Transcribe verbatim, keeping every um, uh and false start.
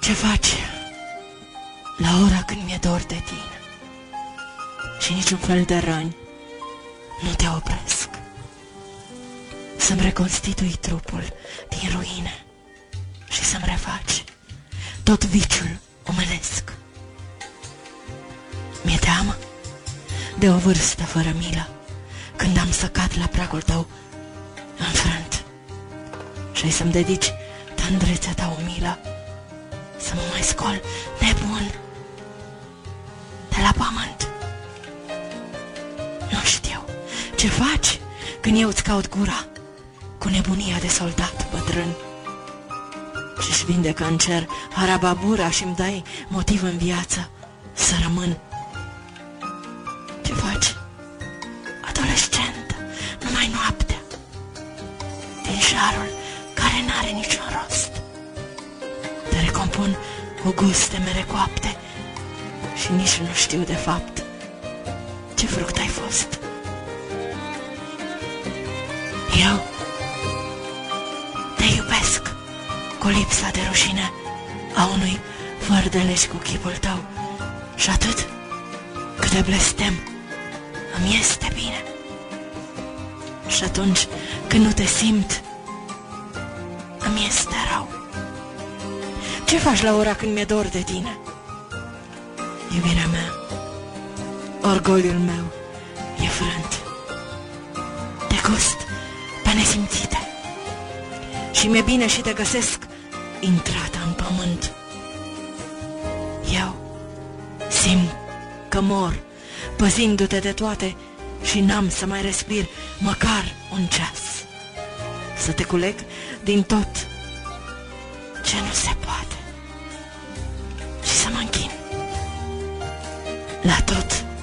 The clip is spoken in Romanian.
Ce faci la ora când mi-e dor de tine și niciun fel de răni nu te opresc? Să-mi reconstitui trupul din ruine și să-mi refaci tot viciul omenesc. Mi-e teamă de o vârstă fără milă, când am să cad la pragul tău înfrânt și să-mi dedici tândrețea ta umilă, să mă mai scol nebun de la pământ. Nu știu ce faci când eu îți caut gura cu nebunia de soldat bătrân și-și vindecă în cer harababura și-mi dai motiv în viață să rămân. Ce faci, adolescentă, numai noaptea, din jarul care n-are niciun rost? Te recompun cu guste mere coapte și nici nu știu de fapt ce fruct ai fost. Eu te iubesc cu lipsa de rușine a unui făr de legi cu chipul tău și atât cât de blestem îmi este bine. Și atunci când nu te simt, îmi este rău. Ce faci la ora când mi-e dor de tine? Iubirea mea, orgoliul meu e frânt, te gust pe nesimțite și mi-e bine și te găsesc intrată în pământ. Eu simt că mor păzindu-te de toate și n-am să mai respir măcar un ceas, să te culeg din tot ce nu se poate și să mă închin la tot